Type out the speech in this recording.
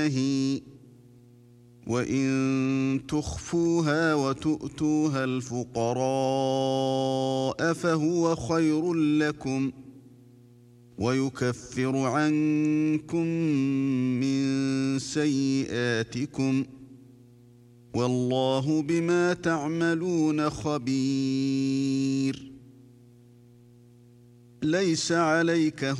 وإن تخفوها وتؤتوها الفقراء فهو خير لكم ويكفر عنكم من سيئاتكم والله بما تعملون خبير. ليس عليك